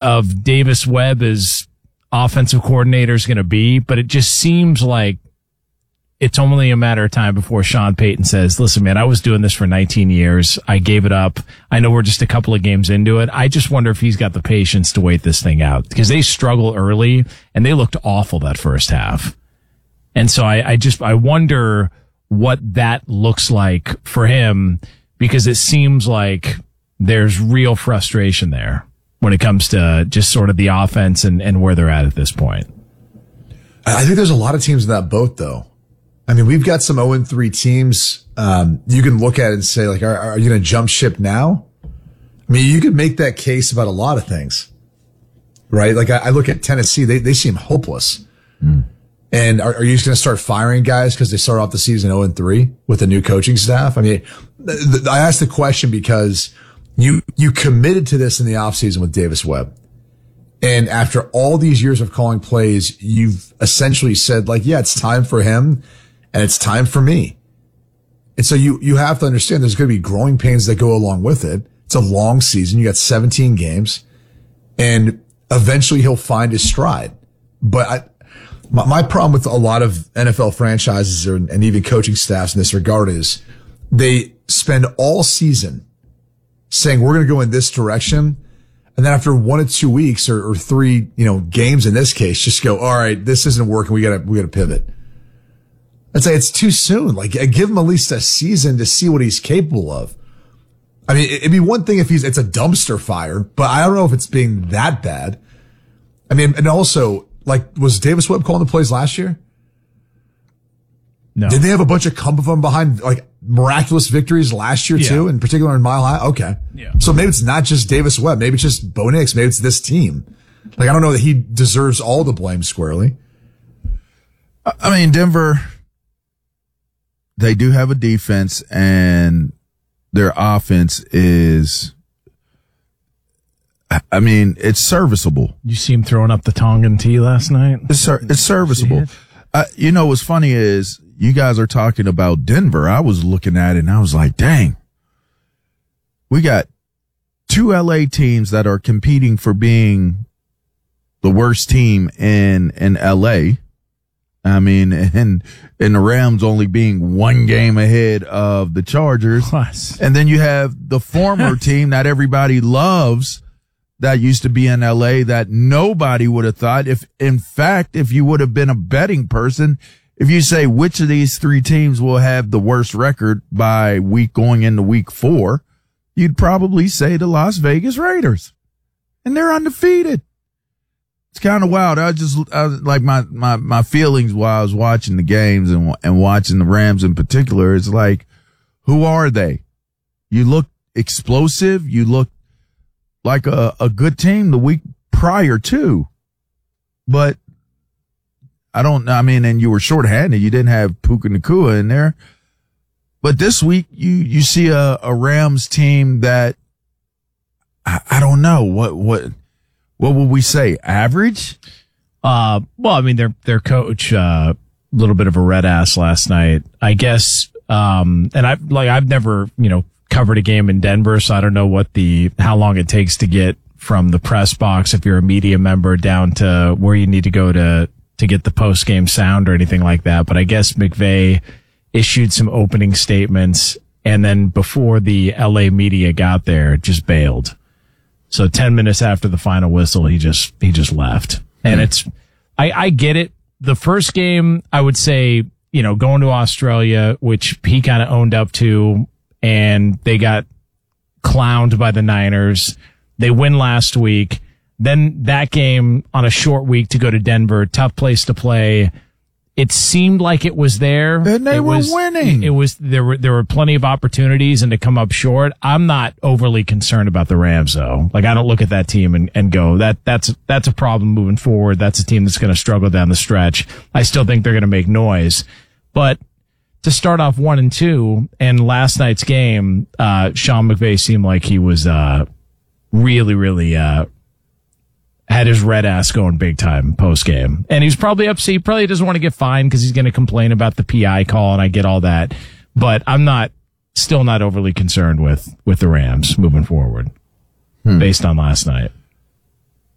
of Davis Webb as offensive coordinator is going to be, but it just seems like it's only a matter of time before Sean Payton says, listen, man, I was doing this for 19 years. I gave it up. I know we're just a couple of games into it. I just wonder if he's got the patience to wait this thing out, because they struggle early and they looked awful that first half. And so I wonder what that looks like for him, because it seems like there's real frustration there when it comes to just sort of the offense and where they're at this point. I think there's a lot of teams in that boat, though. I mean, we've got some 0-3 teams you can look at and say, like, are you going to jump ship now? I mean, you could make that case about a lot of things, right? Like, I look at Tennessee, they seem hopeless. And are you just going to start firing guys because they start off the season 0-3 with a new coaching staff? I mean, I asked the question because you committed to this in the offseason with Davis Webb. And after all these years of calling plays, you've essentially said, like, yeah, it's time for him. And it's time for me. And so you have to understand there's going to be growing pains that go along with it. It's a long season. You got 17 games and eventually he'll find his stride. But my problem with a lot of NFL franchises and even coaching staffs in this regard is they spend all season saying we're going to go in this direction. And then after 1 or 2 weeks or 3, games in this case, just go, all right, this isn't working. We got to pivot. I'd say it's too soon. Like, give him at least a season to see what he's capable of. I mean, it'd be one thing if it's a dumpster fire, but I don't know if it's being that bad. I mean, and also, like, was Davis Webb calling the plays last year? No. Did they have a bunch of come from behind, like, miraculous victories last year too, in particular in Mile High? Okay. Yeah. So maybe it's not just Davis Webb. Maybe it's just Bo Nix. Maybe it's this team. Like, I don't know that he deserves all the blame squarely. I mean, Denver, they do have a defense, and their offense is, I mean, it's serviceable. You see him throwing up the Tongan tea last night? It's serviceable. What's funny is you guys are talking about Denver. I was looking at it and I was like, dang, we got 2 LA teams that are competing for being the worst team in LA. I mean, and the Rams only being 1 game ahead of the Chargers. Plus. And then you have the former team that everybody loves that used to be in LA that nobody would have thought. If you would have been a betting person, if you say which of these 3 teams will have the worst record by going into week 4, you'd probably say the Las Vegas Raiders. And they're undefeated. It's kind of wild. I was like my feelings while I was watching the games and watching the Rams in particular. It's like, who are they? You look explosive. You look like a good team the week prior to, but I don't know. I mean, and you were shorthanded. You didn't have Puka Nacua in there, but this week you see a Rams team that I don't know what would we say? Average? Well, I mean, their coach, a little bit of a red ass last night, I guess. And I've never, covered a game in Denver, so I don't know how long it takes to get from the press box if you're a media member down to where you need to go to get the post game sound or anything like that. But I guess McVay issued some opening statements, and then before the LA media got there, just bailed. So 10 minutes after the final whistle, he just left. And I get it. The first game, I would say, going to Australia, which he kind of owned up to, and they got clowned by the Niners. They win last week. Then that game on a short week to go to Denver, tough place to play. It seemed like it was there. And they were winning. There were plenty of opportunities, and to come up short. I'm not overly concerned about the Rams though. Like, I don't look at that team and go, that's a problem moving forward. That's a team that's going to struggle down the stretch. I still think they're going to make noise. But to start off 1-2, and last night's game, Sean McVay seemed like he was really, really had his red ass going big time post game. And he's probably upset. He probably doesn't want to get fined because he's going to complain about the PI call, and I get all that. But I'm still not overly concerned with the Rams moving forward based on last night.